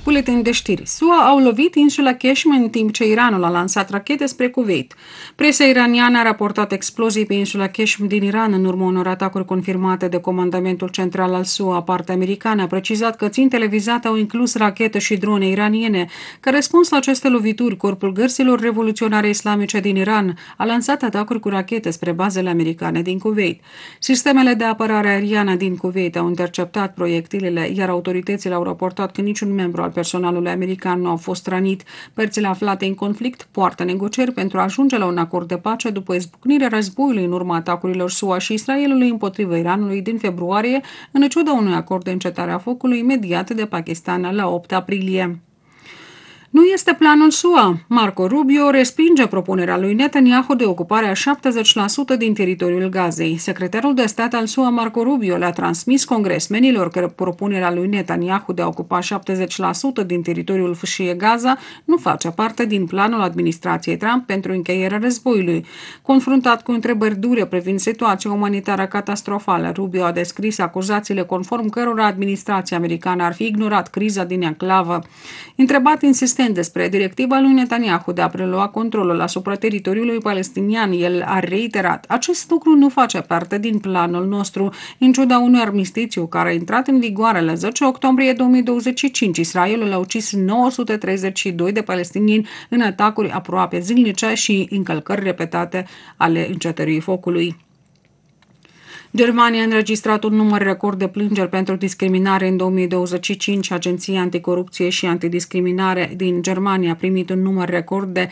Buletin de știri. SUA au lovit insula Keshim în timp ce Iranul a lansat rachete spre Kuwait. Presa iraniană a raportat explozii pe insula Keshim din Iran în urma unor atacuri confirmate de Comandamentul Central al SUA. Partea americană a precizat că țintele vizate au inclus rachete și drone iraniene. Ca răspuns la aceste lovituri, Corpul Gărzilor Revoluționare Islamice din Iran a lansat atacuri cu rachete spre bazele americane din Kuwait. Sistemele de apărare aeriană din Kuwait au interceptat proiectilele, iar autoritățile au raportat că niciun membru al personalului american nu a fost rănit. Părțile aflate în conflict poartă negocieri pentru a ajunge la un acord de pace după izbucnirea războiului în urma atacurilor SUA și Israelului împotriva Iranului din februarie, în ciuda unui acord de încetare a focului mediat de Pakistan la 8 aprilie. Nu este planul SUA. Marco Rubio respinge propunerea lui Netanyahu de ocupare a 70% din teritoriul Gazei. Secretarul de stat al SUA, Marco Rubio, le-a transmis congresmenilor că propunerea lui Netanyahu de a ocupa 70% din teritoriul fâșiei Gaza nu face parte din planul administrației Trump pentru încheierea războiului. Confruntat cu întrebări dure privind situația umanitară catastrofală, Rubio a descris acuzațiile conform cărora administrația americană ar fi ignorat criza din enclavă. Întrebat insistent despre directiva lui Netanyahu de a prelua controlul asupra teritoriului palestinian, el a reiterat: acest lucru nu face parte din planul nostru. În ciuda unui armistițiu care a intrat în vigoare la 10 octombrie 2025, Israelul a ucis 932 de palestinieni în atacuri aproape zilnice și încălcări repetate ale încetării focului. Germania a înregistrat un număr record de plângeri pentru discriminare în 2025. Agenția Anticorupție și Antidiscriminare din Germania a primit un număr record de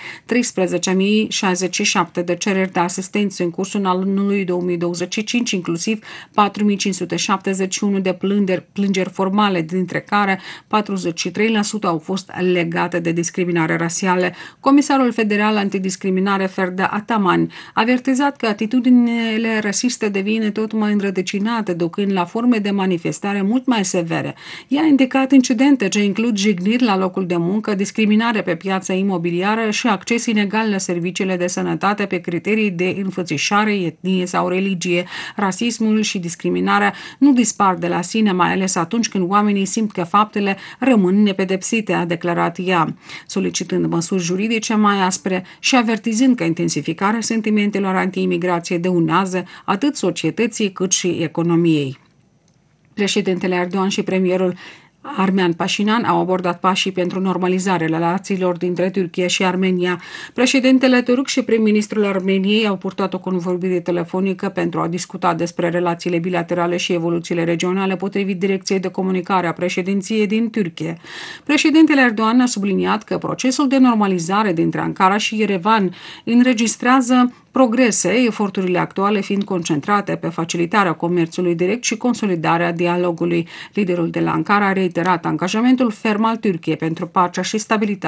13.067 de cereri de asistență în cursul anului 2025, inclusiv 4.571 de plângeri formale, dintre care 43% au fost legate de discriminare rasială. Comisarul federal antidiscriminare Ferda Ataman a avertizat că atitudinile rasiste devin tot mai înrădăcinate, ducând la forme de manifestare mult mai severe. Ea a indicat incidente ce includ jigniri la locul de muncă, discriminare pe piața imobiliară și acces inegal la serviciile de sănătate pe criterii de înfățișare, etnie sau religie. Rasismul și discriminarea nu dispar de la sine, mai ales atunci când oamenii simt că faptele rămân nepedepsite, a declarat ea, solicitând măsuri juridice mai aspre și avertizând că intensificarea sentimentelor anti-imigrație dăunează atât societății cât și economiei. Președintele Erdogan și premierul Armen Pașinyan au abordat pașii pentru normalizarea relațiilor dintre Turcia și Armenia. Președintele turc și prim-ministrul Armeniei au purtat o convorbire telefonică pentru a discuta despre relațiile bilaterale și evoluțiile regionale, potrivit direcției de comunicare a președinției din Turcia. Președintele Erdogan a subliniat că procesul de normalizare dintre Ankara și Yerevan înregistrează progrese, eforturile actuale fiind concentrate pe facilitarea comerțului direct și consolidarea dialogului. Liderul de la Ankara a reiterat angajamentul ferm al Turciei pentru pacea și stabilitatea